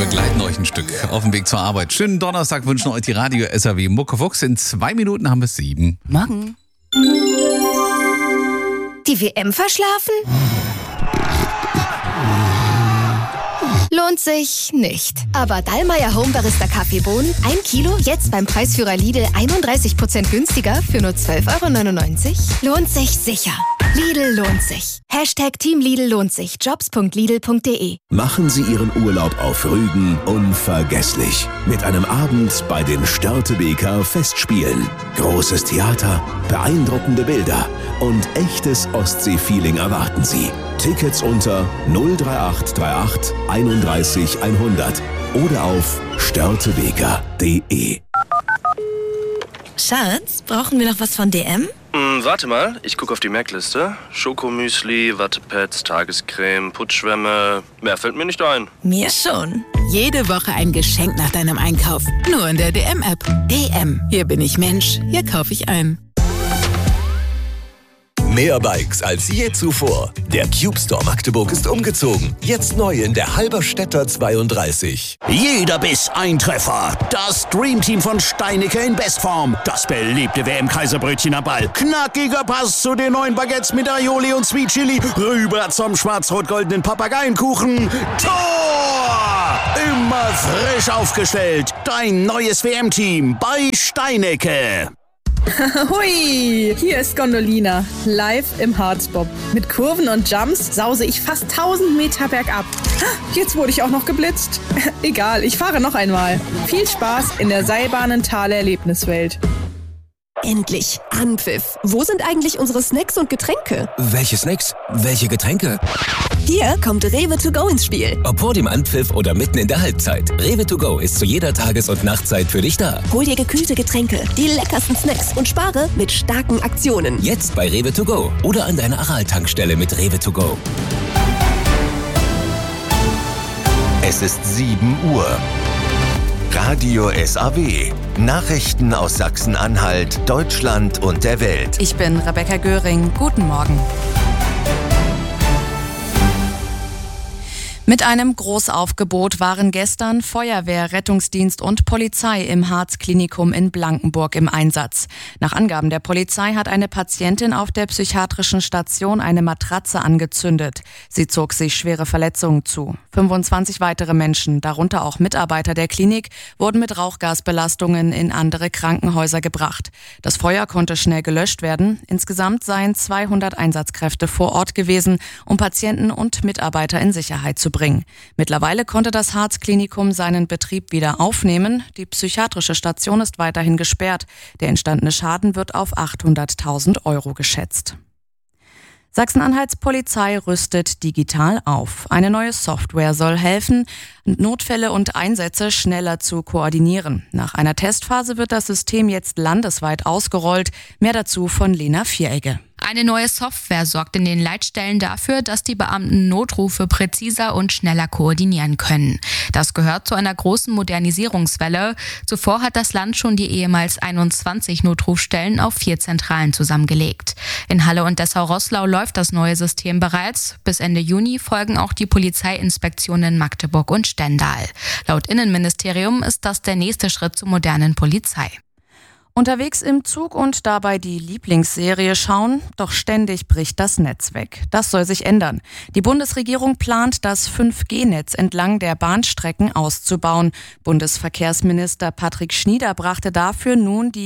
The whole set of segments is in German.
begleiten euch ein Stück auf dem Weg zur Arbeit. Schönen Donnerstag wünschen euch die Radio SAW Muckefuchs. In 2 Minuten haben wir es 7. Morgen. Die WM verschlafen? Lohnt sich nicht. Aber Dallmayr Home Barista Kaffeebohnen, 1 Kilo, jetzt beim Preisführer Lidl 31% günstiger für nur 12,99 €? Lohnt sich sicher. Lidl lohnt sich. Team Lidl lohnt sich. Jobs.lidl.de. Machen Sie Ihren Urlaub auf Rügen unvergesslich. Mit einem Abend bei den Störtebeker Festspielen. Großes Theater, beeindruckende Bilder und echtes Ostsee-Feeling erwarten Sie. Tickets unter 03838 31 100 oder auf störtebeker.de. Schatz, brauchen wir noch was von DM? Warte mal, ich gucke auf die Merkliste. Schokomüsli, Wattepads, Tagescreme, Putzschwämme. Mehr fällt mir nicht ein. Mir schon. Jede Woche ein Geschenk nach deinem Einkauf. Nur in der DM-App. DM. Hier bin ich Mensch. Hier kaufe ich ein. Mehr Bikes als je zuvor. Der Cube Store Magdeburg ist umgezogen. Jetzt neu in der Halberstädter 32. Jeder Biss ein Treffer. Das Dreamteam von Steinicke in Bestform. Das beliebte WM-Kaiserbrötchen am Ball. Knackiger Pass zu den neuen Baguettes mit Aioli und Sweet Chili. Rüber zum schwarz-rot-goldenen Papageienkuchen. Tor! Immer frisch aufgestellt. Dein neues WM-Team bei Steinicke. Hui, hier ist Gondolina, live im Harzbob. Mit Kurven und Jumps sause ich fast 1000 Meter bergab. Jetzt wurde ich auch noch geblitzt. Egal, ich fahre noch einmal. Viel Spaß in der Seilbahnentaler Erlebniswelt. Endlich, Anpfiff. Wo sind eigentlich unsere Snacks und Getränke? Welche Snacks? Welche Getränke? Hier kommt Rewe to go ins Spiel. Ob vor dem Anpfiff oder mitten in der Halbzeit. Rewe to go ist zu jeder Tages- und Nachtzeit für dich da. Hol dir gekühlte Getränke, die leckersten Snacks und spare mit starken Aktionen. Jetzt bei Rewe to go oder an deiner Aral-Tankstelle mit Rewe to go. Es ist 7 Uhr. Radio SAW. Nachrichten aus Sachsen-Anhalt, Deutschland und der Welt. Ich bin Rebecca Göring. Guten Morgen. Mit einem Großaufgebot waren gestern Feuerwehr, Rettungsdienst und Polizei im Harz-Klinikum in Blankenburg im Einsatz. Nach Angaben der Polizei hat eine Patientin auf der psychiatrischen Station eine Matratze angezündet. Sie zog sich schwere Verletzungen zu. 25 weitere Menschen, darunter auch Mitarbeiter der Klinik, wurden mit Rauchgasbelastungen in andere Krankenhäuser gebracht. Das Feuer konnte schnell gelöscht werden. Insgesamt seien 200 Einsatzkräfte vor Ort gewesen, um Patienten und Mitarbeiter in Sicherheit zu bringen. Mittlerweile konnte das Harz-Klinikum seinen Betrieb wieder aufnehmen. Die psychiatrische Station ist weiterhin gesperrt. Der entstandene Schaden wird auf 800.000 € geschätzt. Sachsen-Anhalts Polizei rüstet digital auf. Eine neue Software soll helfen, Notfälle und Einsätze schneller zu koordinieren. Nach einer Testphase wird das System jetzt landesweit ausgerollt. Mehr dazu von Lena Vieregge. Eine neue Software sorgt in den Leitstellen dafür, dass die Beamten Notrufe präziser und schneller koordinieren können. Das gehört zu einer großen Modernisierungswelle. Zuvor hat das Land schon die ehemals 21 Notrufstellen auf 4 Zentralen zusammengelegt. In Halle und Dessau-Roßlau läuft das neue System bereits. Bis Ende Juni folgen auch die Polizeiinspektionen in Magdeburg und Stendal. Laut Innenministerium ist das der nächste Schritt zur modernen Polizei. Unterwegs im Zug und dabei die Lieblingsserie schauen, doch ständig bricht das Netz weg. Das soll sich ändern. Die Bundesregierung plant, das 5G-Netz entlang der Bahnstrecken auszubauen. Bundesverkehrsminister Patrick Schnieder brachte dafür nun die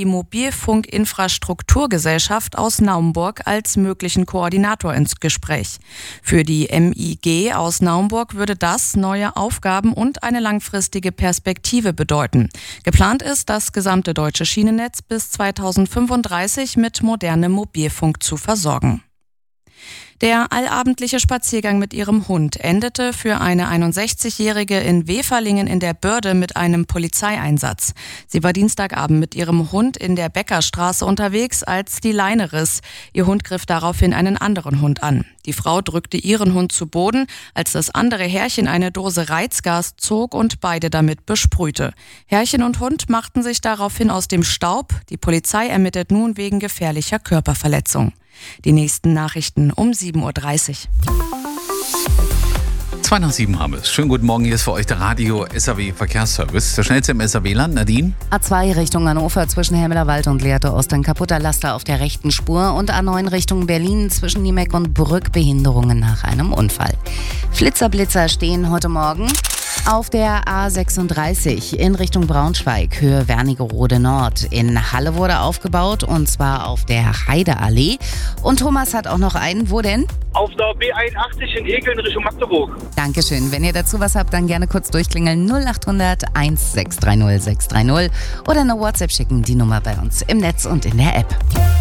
Mobilfunkinfrastrukturgesellschaft aus Naumburg als möglichen Koordinator ins Gespräch. Für die MIG aus Naumburg würde das neue Aufgaben und eine langfristige Perspektive bedeuten. Geplant ist, das gesamte deutsche Schienennetz bis 2035 mit modernem Mobilfunk zu versorgen. Der allabendliche Spaziergang mit ihrem Hund endete für eine 61-Jährige in Weferlingen in der Börde mit einem Polizeieinsatz. Sie war Dienstagabend mit ihrem Hund in der Bäckerstraße unterwegs, als die Leine riss. Ihr Hund griff daraufhin einen anderen Hund an. Die Frau drückte ihren Hund zu Boden, als das andere Herrchen eine Dose Reizgas zog und beide damit besprühte. Herrchen und Hund machten sich daraufhin aus dem Staub. Die Polizei ermittelt nun wegen gefährlicher Körperverletzung. Die nächsten Nachrichten um 7:30 Uhr. 2:07 haben wir es. Schönen guten Morgen, hier ist für euch der Radio SAW Verkehrsservice. Der schnellste im SAW-Land, Nadine. A2 Richtung Hannover zwischen Helmler-Wald und Lehrte Ost ein kaputter Laster auf der rechten Spur und A9 Richtung Berlin zwischen Niemeck und Brück Behinderungen nach einem Unfall. Flitzer stehen heute Morgen auf der A36 in Richtung Braunschweig, Höhe Wernigerode Nord. In Halle wurde aufgebaut und zwar auf der Heideallee. Und Thomas hat auch noch einen, wo denn? Auf der B81 in Egeln Richtung Magdeburg. Dankeschön. Wenn ihr dazu was habt, dann gerne kurz durchklingeln 0800 1630 630 oder eine WhatsApp schicken, die Nummer bei uns im Netz und in der App.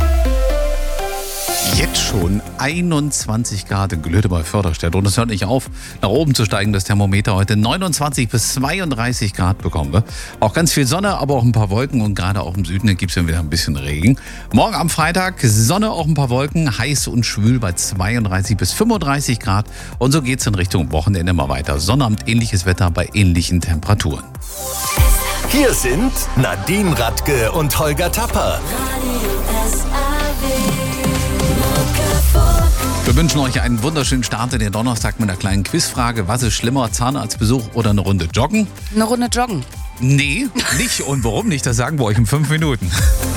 Jetzt schon 21 Grad in Glöte bei Förderstedt und es hört nicht auf, nach oben zu steigen. Das Thermometer heute 29 bis 32 Grad bekommen wir. Auch ganz viel Sonne, aber auch ein paar Wolken und gerade auch im Süden gibt es dann wieder ein bisschen Regen. Morgen am Freitag Sonne, auch ein paar Wolken, heiß und schwül bei 32 bis 35 Grad und so geht es in Richtung Wochenende mal weiter. Sonnabend ähnliches Wetter bei ähnlichen Temperaturen. Hier sind Nadine Radke und Holger Tapper. Wir wünschen euch einen wunderschönen Start in den Donnerstag mit einer kleinen Quizfrage. Was ist schlimmer, Zahnarztbesuch oder eine Runde joggen? Eine Runde joggen. Nee, nicht. Und warum nicht? Das sagen wir euch in 5 Minuten.